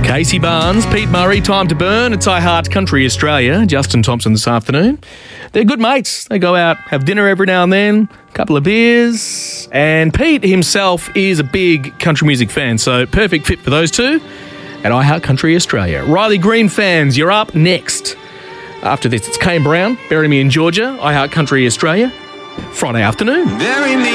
Casey Barnes, Pete Murray, Time to Burn. It's I Heart Country Australia. Justin Thompson this afternoon. They're good mates. They go out, have dinner every now and then, a couple of beers. And Pete himself is a big country music fan, so perfect fit for those two at I Heart Country Australia. Riley Green fans, you're up next. After this, it's Kane Brown, Bury Me in Georgia, I Heart Country Australia, Friday afternoon. Bury me